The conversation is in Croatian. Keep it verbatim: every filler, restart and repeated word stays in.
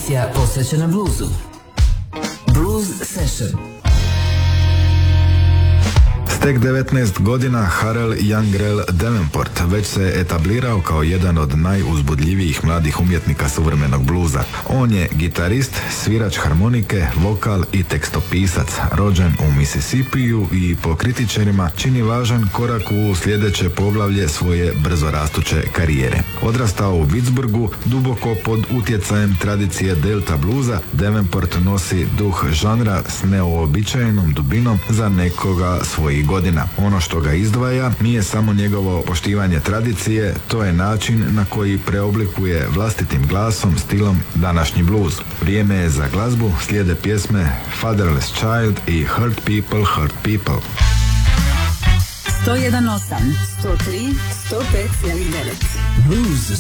emisija posvećena bluesu. Blues Session. S tek devetnaest godina Harel Youngrel Davenport već se etablirao kao jedan od najuzbudljivijih mladih umjetnika suvremenog bluza. On je gitarist, svirač harmonike, vokal i tekstopisac, rođen u Mississipiju i po kritičarima čini važan korak u sljedeće poglavlje svoje brzo rastuće karijere. Odrastao u Pittsburghu, duboko pod utjecajem tradicije Delta bluza, Davenport nosi duh žanra s neuobičajenom dubinom za nekoga svojih godina. Ono što ga izdvaja nije samo njegovo poštivanje tradicije, to je način na koji preoblikuje vlastitim glasom, stilom današnji blues. Vrijeme je za glazbu, slijede pjesme Fatherless Child i Hurt People, Hurt People. sto jedan osam, sto tri, sto pet devet. Blues